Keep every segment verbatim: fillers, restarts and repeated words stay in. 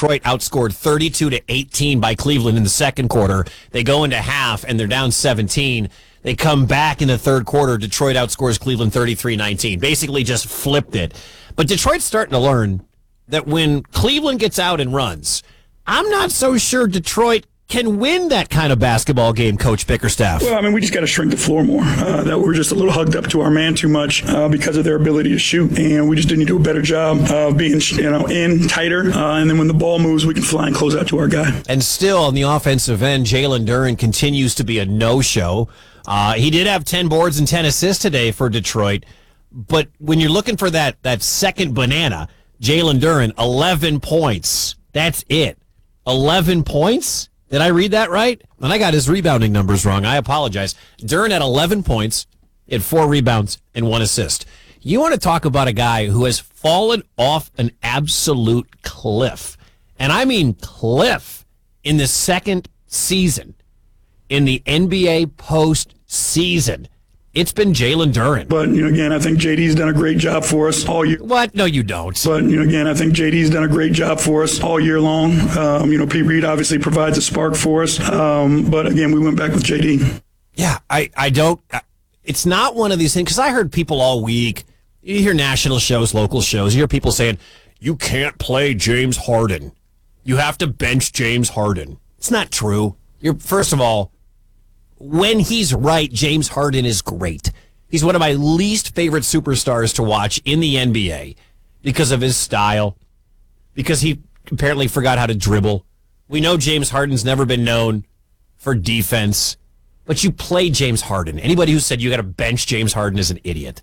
Detroit outscored thirty-two to eighteen by Cleveland in the second quarter. They go into half, and they're down seventeen. They come back in the third quarter. Detroit outscores Cleveland thirty-three nineteen. Basically just flipped it. But Detroit's starting to learn that when Cleveland gets out and runs, I'm not so sure Detroit can win that kind of basketball game, Coach Bickerstaff. Well, I mean, we just got to shrink the floor more. Uh, that we're just a little hugged up to our man too much uh, because of their ability to shoot, and we just didn't do a better job of being, you know, in tighter. Uh, and then when the ball moves, we can fly and close out to our guy. And still on the offensive end, Jalen Duren continues to be a no-show. Uh, he did have ten boards and ten assists today for Detroit, but when you're looking for that that second banana, Jalen Duren, eleven points. That's it. eleven points? Did I read that right? And I got his rebounding numbers wrong. I apologize. Duren had eleven points, he had four rebounds, and one assist. You want to talk about a guy who has fallen off an absolute cliff, and I mean cliff, in the second season, in the N B A postseason. It's been Jalen Duren. But, you know, again, I think J D's done a great job for us all year. What? No, you don't. But, you know, again, I think J D's done a great job for us all year long. Um, you know, Pete Reed obviously provides a spark for us. Um, but, again, we went back with J D. Yeah, I, I don't. It's not one of these things, because I heard people all week, you hear national shows, local shows, you hear people saying, you can't play James Harden. You have to bench James Harden. It's not true. You're, first of all, when he's right, James Harden is great. He's one of my least favorite superstars to watch in the N B A because of his style, because he apparently forgot how to dribble. We know James Harden's never been known for defense, but you play James Harden. Anybody who said you got to bench James Harden is an idiot.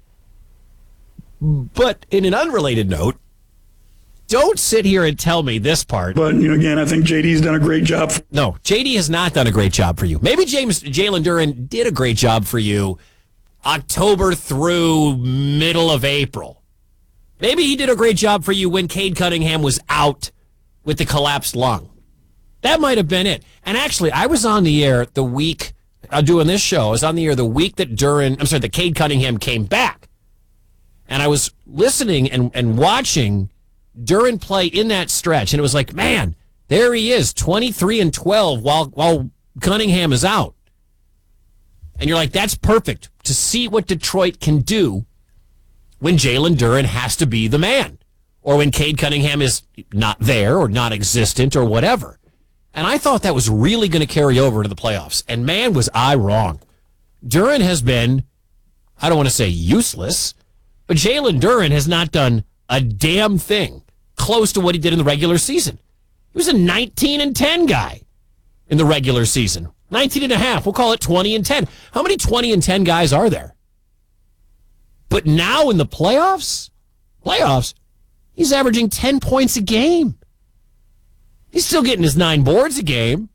But in an unrelated note, don't sit here and tell me this part. But, you know, again, I think J D's done a great job. For- no, J D has not done a great job for you. Maybe James Jalen Duren did a great job for you October through middle of April. Maybe he did a great job for you when Cade Cunningham was out with the collapsed lung. That might have been it. And actually, I was on the air the week, uh, doing this show, I was on the air the week that Duren, I'm sorry, that Cade Cunningham came back. And I was listening and, and watching Duren play in that stretch, and it was like, man, there he is, twenty-three and twelve while while Cunningham is out. And you're like, that's perfect to see what Detroit can do when Jalen Duren has to be the man, or when Cade Cunningham is not there or non-existent or whatever. And I thought that was really going to carry over to the playoffs. And man, was I wrong. Duren has been, I don't want to say useless, but Jalen Duren has not done a damn thing close to what he did in the regular season. He was a nineteen and ten guy in the regular season. nineteen and a half. We'll call it twenty and ten. How many twenty and ten guys are there? But now in the playoffs, playoffs, he's averaging ten points a game. He's still getting his nine boards a game.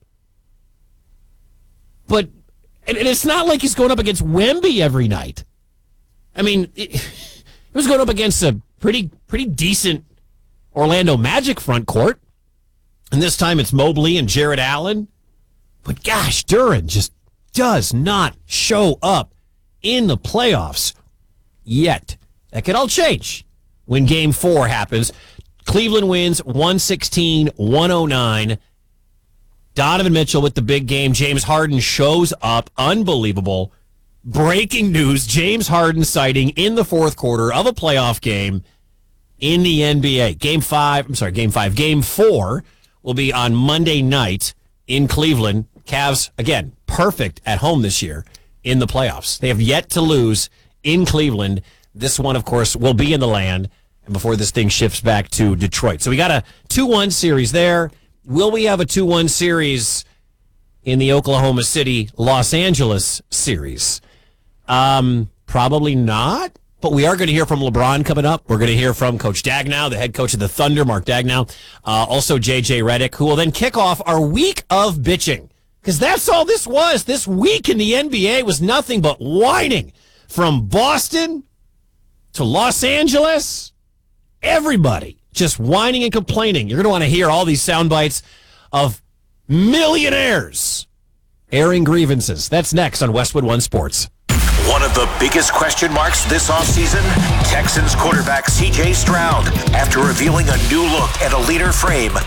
But, and it's not like he's going up against Wemby every night. I mean, it, he was going up against a pretty pretty decent Orlando Magic front court. And this time it's Mobley and Jarrett Allen. But gosh, Duren just does not show up in the playoffs yet. That could all change when game four happens. Cleveland wins one sixteen one oh nine. Donovan Mitchell with the big game. James Harden shows up. Unbelievable. Breaking news, James Harden sighting in the fourth quarter of a playoff game in the N B A. Game five, I'm sorry, game five. Game four will be on Monday night in Cleveland. Cavs, again, perfect at home this year in the playoffs. They have yet to lose in Cleveland. This one, of course, will be in the land and before this thing shifts back to Detroit. So we got a two one series there. Will we have a two one series in the Oklahoma City, Los Angeles series? Um, probably not, but we are going to hear from LeBron coming up. We're going to hear from Coach Dagnow, the head coach of the Thunder, Mark Dagnow, uh, also J J Redick, who will then kick off our week of bitching, because that's all this was. This week in the N B A was nothing but whining from Boston to Los Angeles. Everybody just whining and complaining. You're going to want to hear all these sound bites of millionaires airing grievances. That's next on Westwood One Sports. One of the biggest question marks this offseason, Texans quarterback C J Stroud, after revealing a new look at a leaner frame